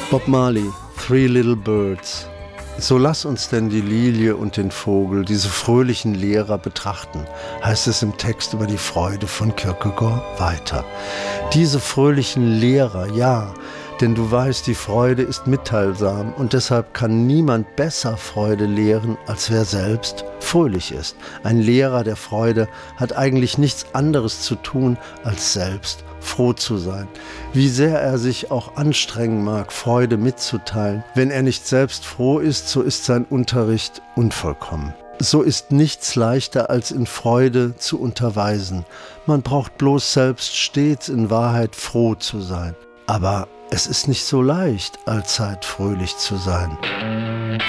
Bob Marley, Three Little Birds. So lass uns denn die Lilie und den Vogel, diese fröhlichen Lehrer betrachten, heißt es im Text über die Freude von Kierkegaard weiter. Diese fröhlichen Lehrer, ja, denn du weißt, die Freude ist mitteilsam und deshalb kann niemand besser Freude lehren, als wer selbst fröhlich ist. Ein Lehrer der Freude hat eigentlich nichts anderes zu tun, als selbst froh zu sein. Wie sehr er sich auch anstrengen mag, Freude mitzuteilen, wenn er nicht selbst froh ist, so ist sein Unterricht unvollkommen. So ist nichts leichter, als in Freude zu unterweisen. Man braucht bloß selbst stets in Wahrheit froh zu sein. Aber es ist nicht so leicht, allzeit fröhlich zu sein.